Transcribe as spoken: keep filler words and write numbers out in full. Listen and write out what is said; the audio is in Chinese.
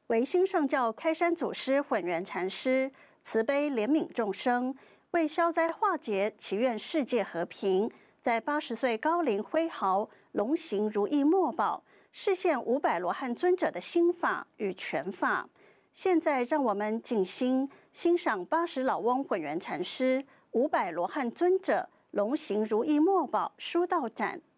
唯心上教开山祖师混元禅师慈悲怜悯众生，为消灾化解，祈愿世界和平，在八十岁高龄挥毫，龙行如意墨宝，示现五百罗汉尊者的心法与拳法。现在让我们静心欣赏八十老翁混元禅师五百罗汉尊者龙行如意墨宝书道展。